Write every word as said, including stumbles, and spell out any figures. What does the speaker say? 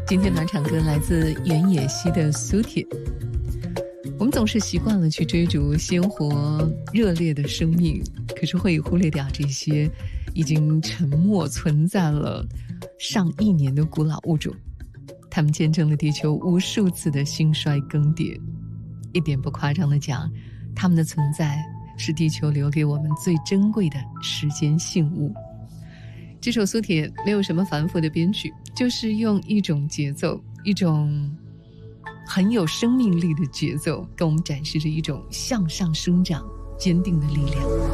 今天暖场歌来自原野溪的苏铁。我们总是习惯了去追逐鲜活热烈的生命，可是会忽略掉这些已经沉默存在了上亿年的古老物种。它们见证了地球无数次的兴衰更迭，一点不夸张地讲，它们的存在是地球留给我们最珍贵的时间信物。这首苏铁没有什么繁复的编曲，就是用一种节奏，一种很有生命力的节奏，跟我们展示着一种向上生长坚定的力量。